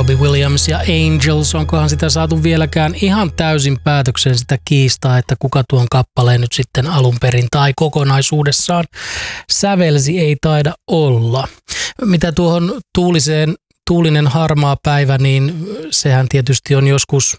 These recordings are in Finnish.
Robbie Williams ja Angels, onkohan sitä saatu vieläkään ihan täysin päätökseen sitä kiistaa, että kuka tuon kappaleen nyt sitten alun perin tai kokonaisuudessaan sävelsi, ei taida olla. Mitä tuohon tuulinen harmaa päivä, niin sehän tietysti on joskus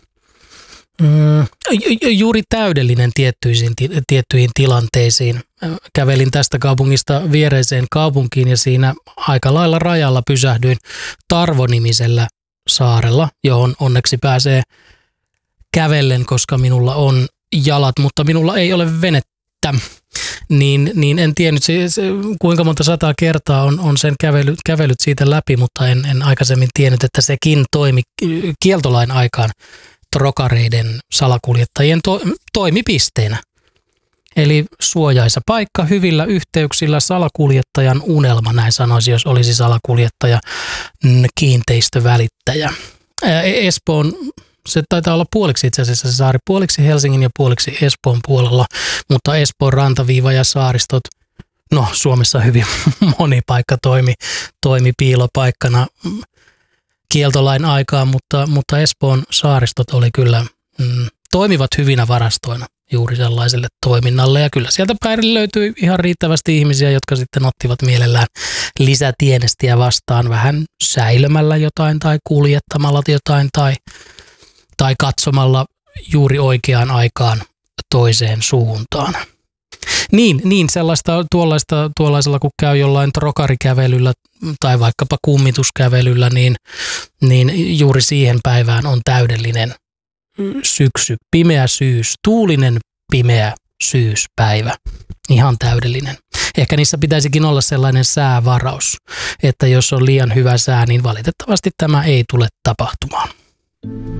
juuri täydellinen tiettyihin tilanteisiin. Kävelin tästä kaupungista viereiseen kaupunkiin ja siinä aika lailla rajalla pysähdyin Tarvo-nimisellä saarella, johon onneksi pääsee kävellen, koska minulla on jalat, mutta minulla ei ole venettä. Niin en tiennyt kuinka monta 100 kertaa on sen kävellyt siitä läpi, mutta en aikaisemmin tiennyt, että sekin toimi kieltolain aikaan trokareiden salakuljettajien toimipisteenä. Eli suojaisa paikka hyvillä yhteyksillä, salakuljettajan unelma, näin sanoisi, jos olisi salakuljettaja, kiinteistövälittäjä. Espoon, se taitaa olla puoliksi itse asiassa se saari, puoliksi Helsingin ja puoliksi Espoon puolella, mutta Espoon rantaviiva ja saaristot, no Suomessa hyvin moni paikka toimi piilopaikkana kieltolain aikaan, mutta Espoon saaristot oli kyllä, toimivat hyvinä varastoina juuri sellaiselle toiminnalle. Ja kyllä sieltä päin löytyi ihan riittävästi ihmisiä, jotka sitten ottivat mielellään lisätienestiä vastaan vähän säilömällä jotain tai kuljettamalla jotain tai katsomalla juuri oikeaan aikaan toiseen suuntaan. Niin tuollaisella kun käy jollain trokarikävelyllä tai vaikkapa kummituskävelyllä, niin juuri siihen päivään on täydellinen syksy, pimeä syys, tuulinen pimeä syyspäivä. Ihan täydellinen. Ehkä niissä pitäisikin olla sellainen säävaraus, että jos on liian hyvä sää, niin valitettavasti tämä ei tule tapahtumaan.